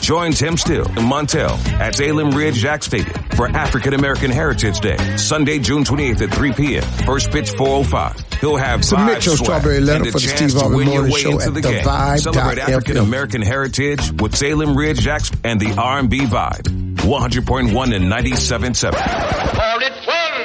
Join Tim Still and Montel at Salem Ridge Jack Stadium for African American Heritage Day, Sunday, June 28th at 3 p.m. First pitch 4:05. He'll have submit your strawberry letter for the Steve Harvey Morning Show at the Vibe. Celebrate African American heritage with Salem Ridge Jacks and the R&B Vibe. 100.1 and 97.7. For it's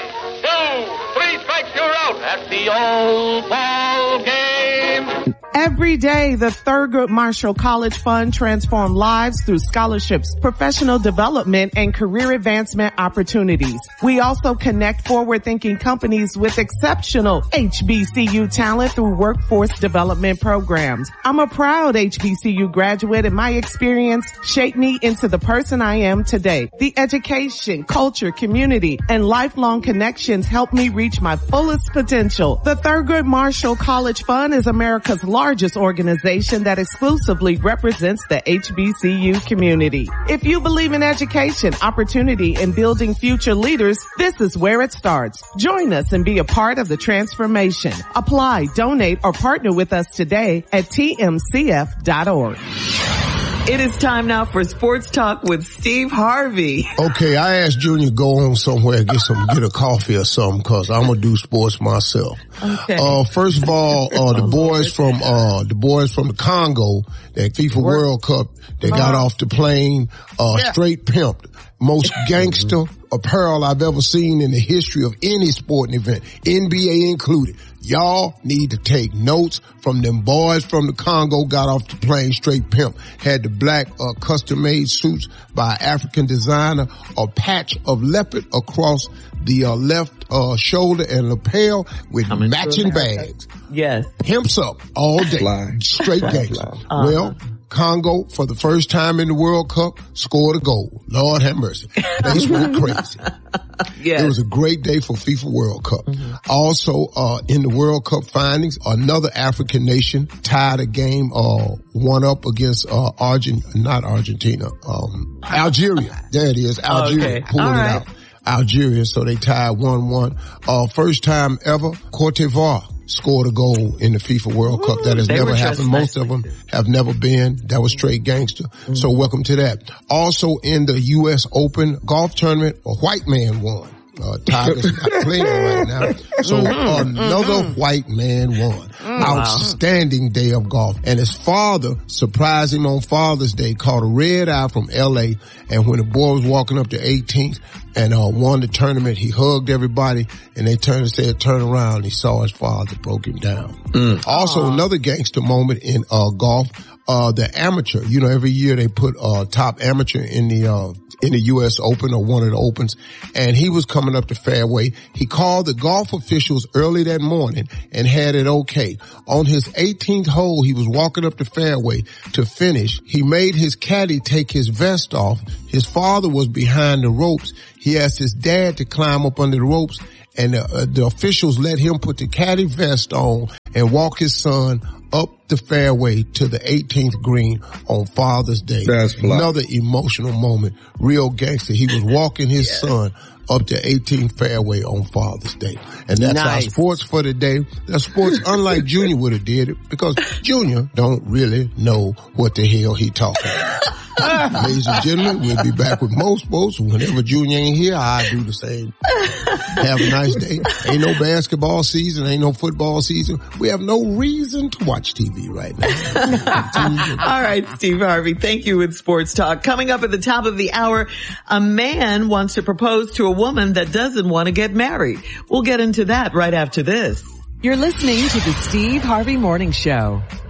1, 2, 3 strikes, you're out at the old ball game. Every day, the Thurgood Marshall College Fund transforms lives through scholarships, professional development, and career advancement opportunities. We also connect forward-thinking companies with exceptional HBCU talent through workforce development programs. I'm a proud HBCU graduate, and my experience shaped me into the person I am today. The education, culture, community, and lifelong connections helped me reach my fullest potential. The Thurgood Marshall College Fund is America's largest organization that exclusively represents the HBCU community. If you believe in education, opportunity, and building future leaders, this is where it starts. Join us and be a part of the transformation. Apply, donate, or partner with us today at tmcf.org. It is time now for Sports Talk with Steve Harvey. Okay, I asked Junior to go on somewhere and get a coffee or something, cause I'm gonna do sports myself. Okay. First of all, the boys from the Congo, that FIFA World Cup, they got off the plane, straight pimped. Most gangster apparel I've ever seen in the history of any sporting event, NBA included. Y'all need to take notes from them boys from the Congo, got off the plane straight pimp, had the black custom-made suits by African designer, a patch of leopard across the left shoulder and lapel with matching bags. Yes. Pimps up all day. Straight gangster. Well, Congo, for the first time in the World Cup, scored a goal. Lord have mercy. They went crazy. Yes. It was a great day for FIFA World Cup. Mm-hmm. Also, in the World Cup findings, another African nation tied a game, one up against, Algeria. There it is. Algeria pulling it out. Algeria, so they tied 1-1. First time ever, Cote d'Ivoire scored a goal in the FIFA World Cup. That has never happened. Most of them have never been. That was straight gangster. Mm-hmm. So welcome to that. Also in the U.S. Open golf tournament, a white man won. Tiger's not playing right now. So another white man won. Outstanding day of golf. And his father surprised him on Father's Day, caught a red eye from L.A. And when the boy was walking up to 18th and won the tournament, he hugged everybody and they turned and said, turn around. And he saw his father, broke him down. Also another gangster moment in golf, the amateur. You know, every year they put top amateur in the U.S. Open or one of the Opens, and he was coming up the fairway. He called the golf officials early that morning and had it okay. On his 18th hole, he was walking up the fairway to finish. He made his caddy take his vest off. His father was behind the ropes. He asked his dad to climb up under the ropes, and the officials let him put the caddy vest on and walk his son up the fairway to the 18th green on Father's Day. That's another emotional moment. Real gangster. He was walking his son up to 18th fairway on Father's Day. And that's our sports for the day. That's sports unlike Junior would have did it, because Junior don't really know what the hell he talking about. Ladies and gentlemen, we'll be back with more sports. Whenever Junior ain't here, I do the same. Have a nice day. Ain't no basketball season. Ain't no football season. We have no reason to watch TV right now. All right, Steve Harvey. Thank you with Sports Talk. Coming up at the top of the hour, a man wants to propose to a woman that doesn't want to get married. We'll get into that right after this. You're listening to the Steve Harvey Morning Show.